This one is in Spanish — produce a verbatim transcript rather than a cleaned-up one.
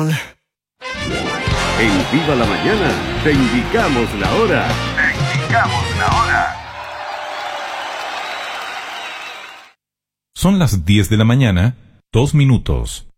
on. En Viva la Mañana, te indicamos la hora. Te indicamos la hora. Son las diez de la mañana, dos minutos.